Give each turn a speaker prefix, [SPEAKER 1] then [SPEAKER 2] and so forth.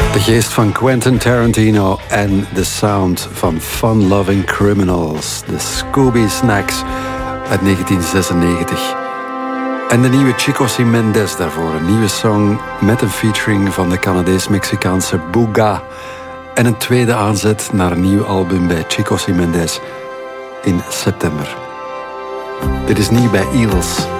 [SPEAKER 1] De geest van Quentin Tarantino en de sound van Fun-Loving Criminals. De Scooby Snacks uit 1996. En de nieuwe Chico Mendes daarvoor. Een nieuwe song met een featuring van de Canadees-Mexicaanse Booga. En een tweede aanzet naar een nieuw album bij Chico Mendes in september. Dit is nieuw bij Eels.